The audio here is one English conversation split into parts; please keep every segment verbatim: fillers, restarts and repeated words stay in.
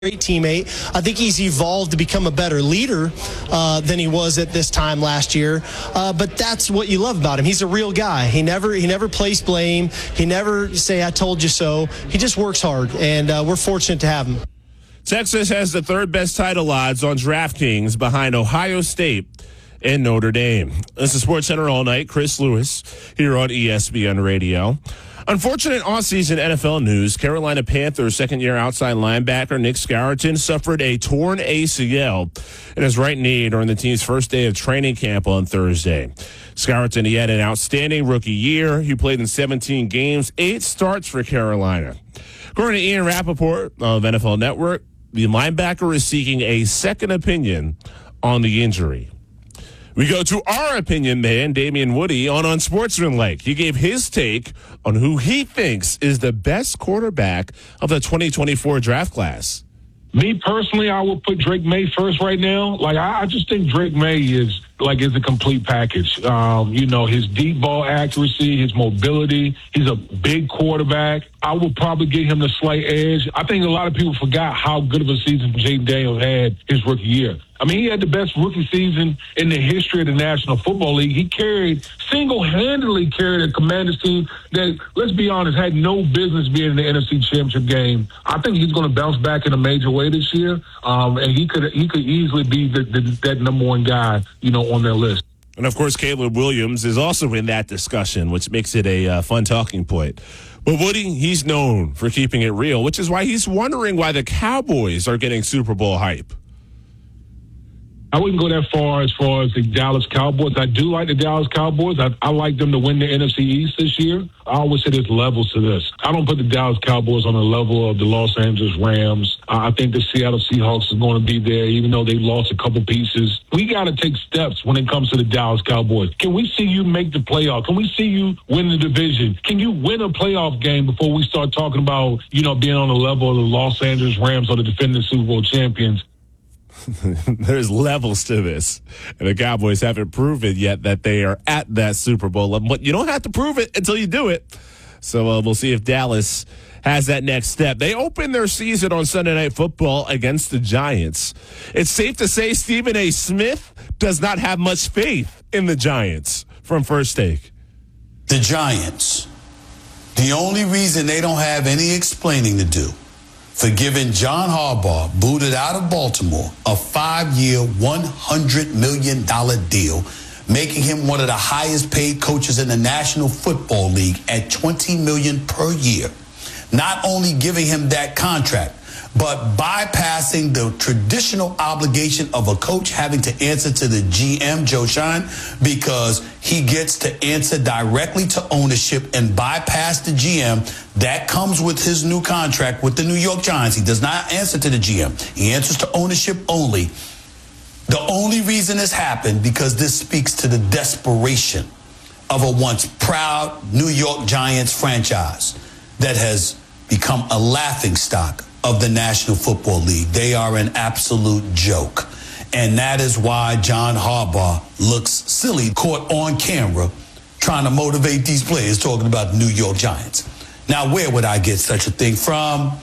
Great teammate. I think he's evolved to become a better leader uh, than he was at this time last year. Uh, but that's what you love about him. He's a real guy. He never he never plays blame. He never say, I told you so. He just works hard, and uh, we're fortunate to have him. Texas has the third best title odds on DraftKings behind Ohio State and Notre Dame. This is SportsCenter All Night. Chris Lewis here on E S P N Radio. Unfortunate off-season N F L news. Carolina Panthers second-year outside linebacker Nick Scarlett suffered a torn A C L in his right knee during the team's first day of training camp on Thursday. Scarlett, he had an outstanding rookie year. He played in seventeen games, eight starts for Carolina. According to Ian Rappaport of N F L Network, the linebacker is seeking a second opinion on the injury. We go to our opinion man, Damian Woody, on Unsportsmanlike. He gave his take on who he thinks is the best quarterback of the twenty twenty-four draft class. Me personally, I would put Drake May first right now. Like, I, I just think Drake May is like is a complete package. Um, you know, his deep ball accuracy, his mobility. He's a big quarterback. I would probably give him the slight edge. I think a lot of people forgot how good of a season Jayden Daniels had his rookie year. I mean, he had the best rookie season in the history of the National Football League. He carried, single-handedly carried a Commanders team that, let's be honest, had no business being in the N F C Championship game. I think he's going to bounce back in a major way this year, um, and he could he could easily be the, the, that number one guy, you know, on their list. And, of course, Caleb Williams is also in that discussion, which makes it a uh, fun talking point. But Woody, he's known for keeping it real, which is why he's wondering why the Cowboys are getting Super Bowl hype. I wouldn't go that far as far as the Dallas Cowboys. I do like the Dallas Cowboys. I, I like them to win the N F C East this year. I always say there's levels to this. I don't put the Dallas Cowboys on the level of the Los Angeles Rams. I, I think the Seattle Seahawks is going to be there, even though they lost a couple pieces. We got to take steps when it comes to the Dallas Cowboys. Can we see you make the playoff? Can we see you win the division? Can you win a playoff game before we start talking about, you know, being on the level of the Los Angeles Rams or the defending Super Bowl champions? There's levels to this, and the Cowboys haven't proven yet that they are at that Super Bowl level. But you don't have to prove it until you do it. So uh, we'll see if Dallas has that next step. They open their season on Sunday Night Football against the Giants. It's safe to say Stephen A. Smith does not have much faith in the Giants. From First Take. The Giants, the only reason they don't have any explaining to do for giving John Harbaugh, booted out of Baltimore, a five-year, one hundred million dollars deal, making him one of the highest-paid coaches in the National Football League at twenty million dollars per year. Not only giving him that contract, but bypassing the traditional obligation of a coach having to answer to the G M, Joe Shine, because he gets to answer directly to ownership and bypass the G M. That comes with his new contract with the New York Giants. He does not answer to the G M. He answers to ownership only. The only reason this happened because this speaks to the desperation of a once proud New York Giants franchise that has become a laughingstock of the National Football League. They are an absolute joke. And that is why John Harbaugh looks silly, caught on camera, trying to motivate these players, talking about the New York Giants. Now, where would I get such a thing from?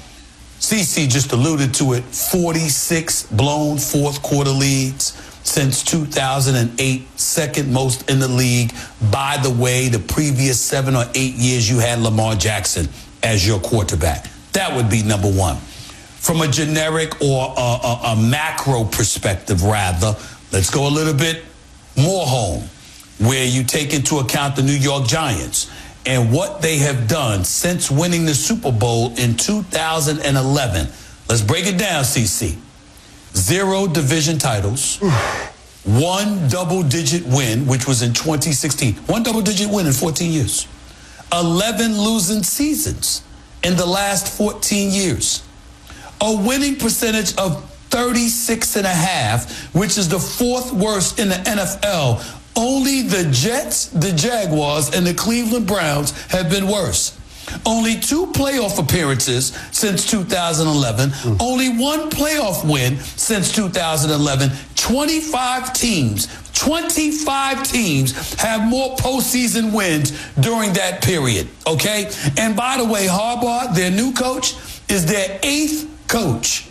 C C just alluded to it, forty-six blown fourth quarter leads since two thousand eight, second most in the league. By the way, the previous seven or eight years you had Lamar Jackson as your quarterback. That would be number one. From a generic or a, a, a macro perspective, rather, let's go a little bit more home, where you take into account the New York Giants and what they have done since winning the Super Bowl in two thousand eleven. Let's break it down, C C. Zero division titles, one double-digit win, which was in twenty sixteen. One double-digit win in fourteen years. eleven losing seasons in the last fourteen years. A winning percentage of thirty-six and a half, which is the fourth worst in the N F L. Only the Jets, the Jaguars, and the Cleveland Browns have been worse. Only two playoff appearances since two thousand eleven. Mm. Only one playoff win since two thousand eleven. twenty-five teams, twenty-five teams have more postseason wins during that period, okay? And by the way, Harbaugh, their new coach, is their eighth coach